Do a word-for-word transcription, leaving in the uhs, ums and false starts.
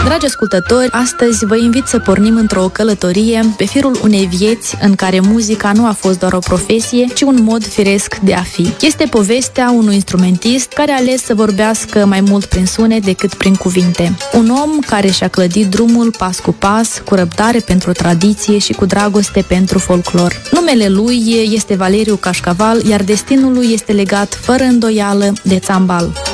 Dragi ascultători, astăzi vă invit să pornim într-o călătorie pe firul unei vieți în care muzica nu a fost doar o profesie, ci un mod firesc de a fi. Este povestea unui instrumentist care a ales să vorbească mai mult prin sunet decât prin cuvinte. Un om care și-a clădit drumul pas cu pas, cu răbdare pentru tradiție și cu dragoste pentru folclor. Numele lui este Valeriu Cașcaval, iar destinul lui este legat fără îndoială de țambal.